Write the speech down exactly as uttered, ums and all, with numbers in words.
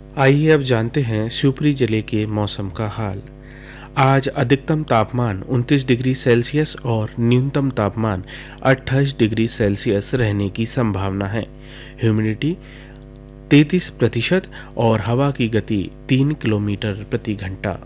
आइए अब जानते हैं शिवपुरी जिले के मौसम का हाल। आज अधिकतम तापमान उनतीस डिग्री सेल्सियस और न्यूनतम तापमान अट्ठाईस डिग्री सेल्सियस रहने की संभावना है। ह्यूमिडिटी तैंतीस प्रतिशत और हवा की गति तीन किलोमीटर प्रति घंटा।